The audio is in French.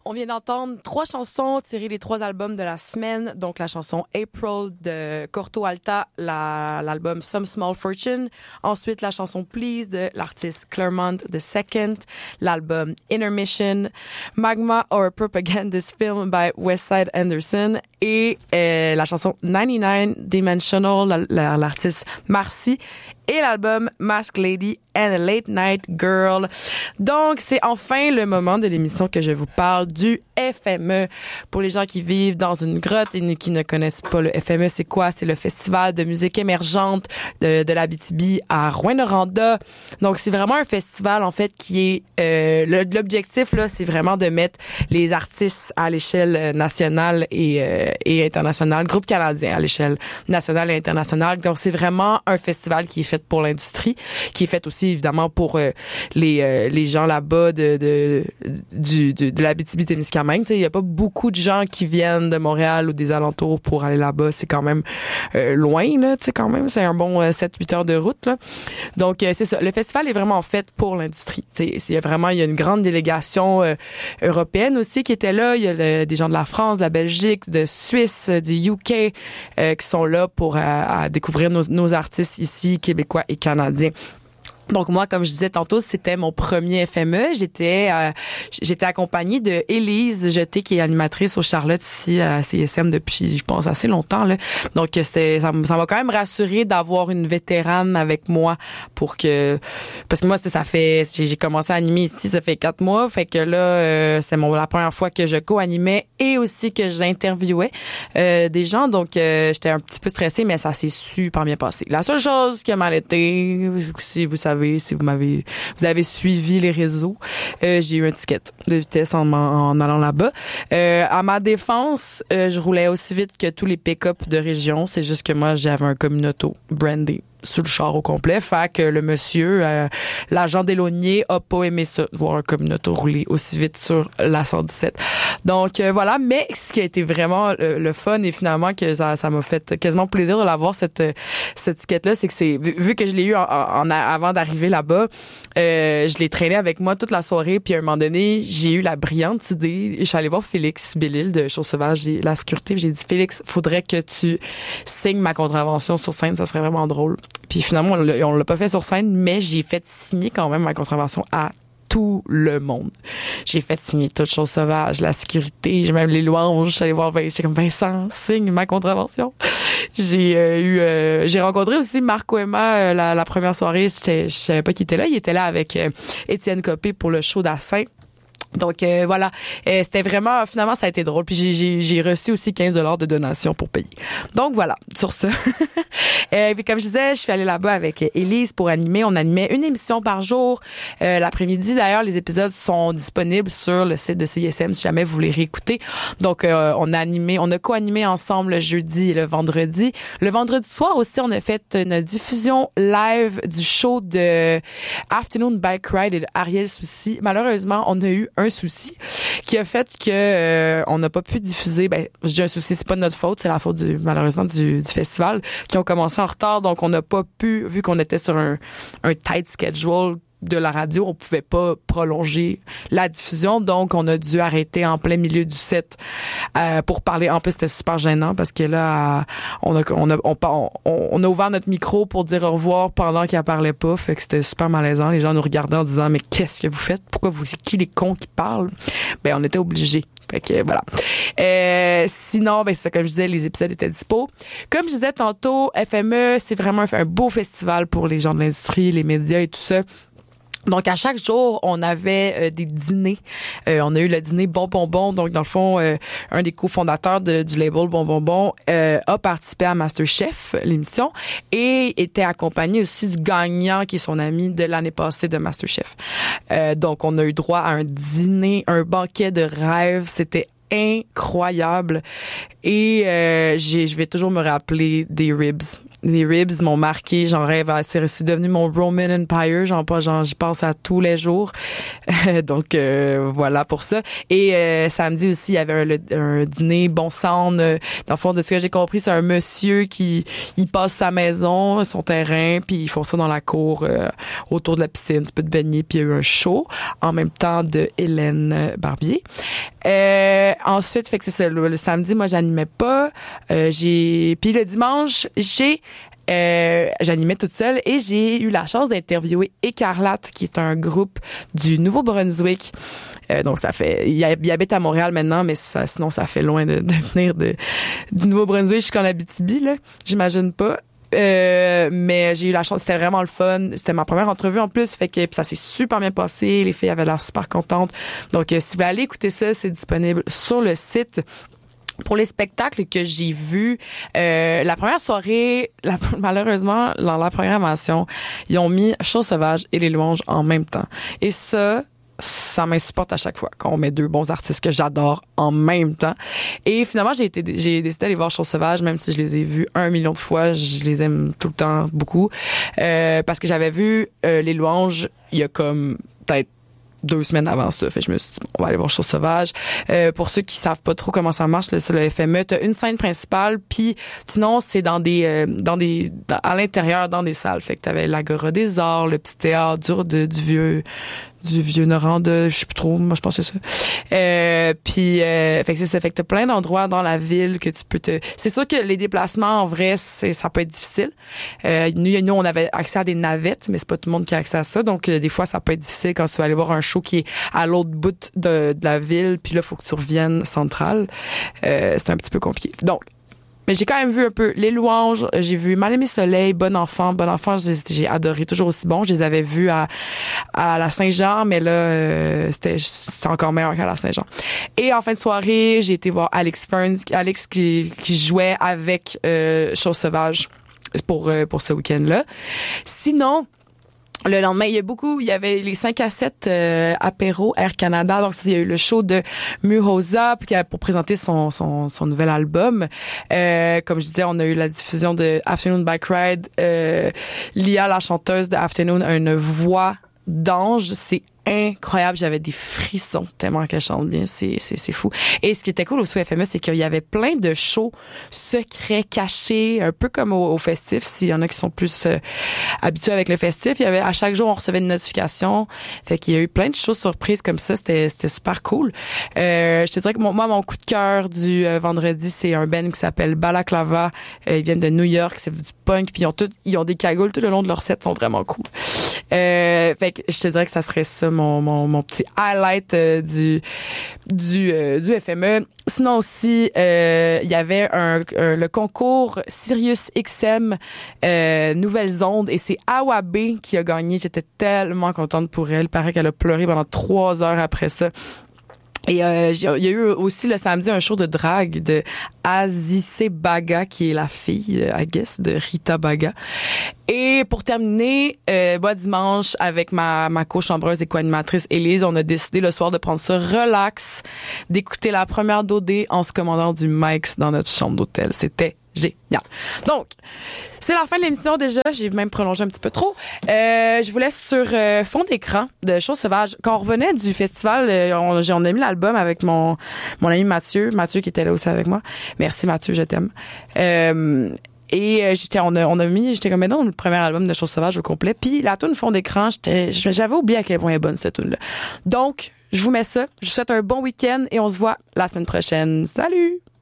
On vient d'entendre 3 chansons tirées des 3 albums de la semaine. Donc, la chanson April de Corto Alta, l'album Some Small Fortune. Ensuite, la chanson Please de l'artiste Claremont II, l'album Intermission, Magma or a Propagandist Film by Westside Anderson et la chanson 99 Dimensional, l'artiste Marcy et l'album Mask Lady and a Late Night Girl. Donc, c'est enfin le moment de l'émission que je vous parle du FME. Pour les gens qui vivent dans une grotte et qui ne connaissent pas le FME, c'est quoi? C'est le festival de musique émergente de l'Abitibi à Rouyn-Noranda. Donc, c'est vraiment un festival, en fait, qui est... l'objectif, là, c'est vraiment de mettre les artistes à l'échelle nationale et internationale, groupe canadien à l'échelle nationale et internationale. Donc, c'est vraiment un festival qui est fait pour l'industrie, qui est fait aussi évidemment pour les gens là-bas de l'Abitibi-Témiscamingue. Il y a pas beaucoup de gens qui viennent de Montréal ou des alentours pour aller là-bas. C'est quand même loin, là, quand même. C'est un bon 7-8 heures de route, là. Donc, c'est ça. Le festival est vraiment fait pour l'industrie. Il y a une grande délégation européenne aussi qui était là. Il y a des gens de la France, de la Belgique, de Suisse, du UK qui sont là pour à découvrir nos artistes ici, québécois et canadiens. Donc moi, comme je disais tantôt, c'était mon premier FME. J'étais accompagnée de Élise Jeté, qui est animatrice au Charlotte ici à CSM depuis, je pense, assez longtemps là. Donc ça m'a quand même rassuré d'avoir une vétérane avec moi parce que moi j'ai commencé à animer ici, ça fait 4 mois, fait que là c'est la première fois que je co-animais et aussi que j'interviewais des gens. Donc j'étais un petit peu stressée, mais ça s'est super bien passé. La seule chose qui m'a été, si vous avez suivi les réseaux, j'ai eu un ticket de vitesse en allant là-bas. À ma défense, je roulais aussi vite que tous les pick-up de région. C'est juste que moi, j'avais un communauto brandé sur le char au complet. Fait que le monsieur, l'agent d'éloigné, a pas aimé ça, voir un communauto rouler aussi vite sur la 117. Donc voilà, mais ce qui a été vraiment le fun et finalement que ça m'a fait quasiment plaisir de l'avoir cette étiquette-là, c'est que vu que je l'ai eu avant d'arriver là-bas, je l'ai traîné avec moi toute la soirée, puis à un moment donné, j'ai eu la brillante idée, je suis allée voir Félix Bellil de Chose Sauvage, la sécurité, j'ai dit Félix, faudrait que tu signes ma contravention sur scène, ça serait vraiment drôle. Puis finalement, on l'a pas fait sur scène, mais j'ai fait signer quand même ma contravention à tout le monde. J'ai fait signer toute Chose Sauvage, la sécurité, j'ai même les louanges. J'allais voir Vincent, comme Vincent, signe ma contravention. J'ai rencontré aussi Marco Emma la première soirée. Je savais pas qu'il était là. Il était là avec Étienne Copé pour le show d'Assin. Donc voilà, c'était vraiment, finalement ça a été drôle, puis j'ai reçu aussi 15$ de donation pour payer. Donc voilà, sur ça. Puis comme je disais, je suis allée là-bas avec Élise pour animer. On animait une émission par jour. L'après-midi d'ailleurs, les épisodes sont disponibles sur le site de CISM si jamais vous voulez réécouter. Donc on a co-animé ensemble le jeudi et le vendredi. Le vendredi soir aussi, on a fait une diffusion live du show de Afternoon Bike Ride et de Ariel Soucy. Malheureusement, on a eu un souci qui a fait que on n'a pas pu diffuser. Ben, je dis un souci, c'est pas de notre faute, c'est la faute malheureusement du festival qui ont commencé en retard, donc on n'a pas pu, vu qu'on était sur un tight schedule de la radio, on pouvait pas prolonger la diffusion, donc on a dû arrêter en plein milieu du set pour parler. En plus, c'était super gênant parce que là, on a ouvert notre micro pour dire au revoir pendant qu'elle parlait pas, fait que c'était super malaisant. Les gens nous regardaient en disant mais qu'est-ce que vous faites? Pourquoi c'est qui les cons qui parlent? Ben on était obligés. Fait que voilà. Sinon, ben c'est ça, comme je disais, les épisodes étaient dispo. Comme je disais tantôt, FME, c'est vraiment un beau festival pour les gens de l'industrie, les médias et tout ça. Donc, à chaque jour, on avait des dîners. On a eu le dîner Bon Bonbon. Donc, dans le fond, un des cofondateurs du label Bon Bonbon a participé à MasterChef, l'émission, et était accompagné aussi du gagnant, qui est son ami de l'année passée de MasterChef. Donc, on a eu droit à un dîner, un banquet de rêve. C'était incroyable. Et je vais toujours me rappeler des ribs Les ribs m'ont marqué, j'en rêve. C'est devenu mon Roman Empire, j'y pense à tous les jours. Donc voilà pour ça. Et samedi aussi, il y avait un dîner bon sang. Dans le fond, de ce que j'ai compris, c'est un monsieur qui il passe sa maison, son terrain, puis ils font ça dans la cour autour de la piscine. Tu peux te baigner, puis il y a eu un show en même temps de Hélène Barbier. Ensuite, fait que c'est ça. Le samedi, moi, j'animais pas. Puis le dimanche, j'animais toute seule et j'ai eu la chance d'interviewer Écarlate, qui est un groupe du Nouveau-Brunswick. Donc ça fait, il habite à Montréal maintenant, mais sinon ça fait loin de venir du Nouveau-Brunswick jusqu'en Abitibi, là. J'imagine pas. Mais j'ai eu la chance, c'était vraiment le fun. C'était ma première entrevue en plus, fait que ça s'est super bien passé. Les filles avaient l'air super contentes. Donc si vous voulez aller écouter ça, c'est disponible sur le site. Pour les spectacles que j'ai vus, la première soirée, malheureusement, dans la programmation, ils ont mis Chose sauvage et Les louanges en même temps. Et ça m'insupporte à chaque fois quand on met deux bons artistes que j'adore en même temps. Et finalement, j'ai décidé d'aller voir Chose sauvage, même si je les ai vus 1 million de fois. Je les aime tout le temps beaucoup. Parce que j'avais vu Les louanges il y a comme peut-être 2 semaines avant ça. Fait que je me suis dit, on va aller voir Chose sauvage. Pour ceux qui savent pas trop comment ça marche, c'est le FME. T'as une scène principale, puis sinon, c'est à l'intérieur, dans des salles. Fait que t'avais l'Agora des Arts, le petit théâtre du vieux Noranda, je sais plus trop, moi je pense que c'est ça. Puis fait que c'est ça, fait que t'as plein d'endroits dans la ville que tu peux c'est sûr que les déplacements en vrai, ça peut être difficile. Nous on avait accès à des navettes, mais c'est pas tout le monde qui a accès à ça, donc des fois ça peut être difficile quand tu vas aller voir un show qui est à l'autre bout de la ville, puis là faut que tu reviennes central. C'est un petit peu compliqué. Donc mais j'ai quand même vu un peu Les louanges, j'ai vu Mal-aimé soleil, Bon enfant, j'ai adoré, toujours aussi bon. Je les avais vus à la Saint-Jean, mais là c'était encore meilleur qu'à la Saint-Jean. Et en fin de soirée, j'ai été voir Alex qui jouait avec Chose sauvage pour ce week-end-là. Sinon, le lendemain, il y avait les 5 à 7 apéro Air Canada. Donc, il y a eu le show de Muhoza pour présenter son nouvel album. Comme je disais, on a eu la diffusion de Afternoon Bike Ride. Lia, la chanteuse de Afternoon, a une voix d'ange. C'est incroyable, j'avais des frissons tellement qu'elle chante bien, c'est fou. Et ce qui était cool au FME, c'est qu'il y avait plein de shows secrets, cachés, un peu comme au festif, s'il y en a qui sont plus habitués avec le festif. Il y avait à chaque jour on recevait une notification, fait qu'il y a eu plein de choses surprises comme ça, c'était super cool. Je te dirais que mon coup de cœur du vendredi, c'est un band qui s'appelle Balaclava. Ils viennent de New York, c'est du punk, puis ils ont des cagoules tout le long de leur set, sont vraiment cool. Fait que je te dirais que ça serait ça mon petit highlight du FME. Sinon aussi, il y avait le concours Sirius XM Nouvelles Ondes et c'est Awabé qui a gagné. J'étais tellement contente pour elle. Il paraît qu'elle a pleuré pendant 3 heures après ça. Et il y a eu aussi le samedi un show de drague de Azise Baga, qui est la fille, I guess, de Rita Baga. Et pour terminer, dimanche, avec ma co-chambreuse et co-animatrice Élise, on a décidé le soir de prendre ça relax, d'écouter la première d'OD en se commandant du Mike's dans notre chambre d'hôtel. C'était génial. Donc, c'est la fin de l'émission déjà. J'ai même prolongé un petit peu trop. Je vous laisse sur fond d'écran de Chose sauvage. Quand on revenait du festival, on a mis l'album avec mon ami Mathieu qui était là aussi avec moi. Merci Mathieu, je t'aime. Et j'étais comme, mais non, le premier album de Chose sauvage au complet. Puis la tune fond d'écran, j'avais oublié à quel point elle est bonne cette tune là. Donc, je vous mets ça. Je vous souhaite un bon week-end et on se voit la semaine prochaine. Salut!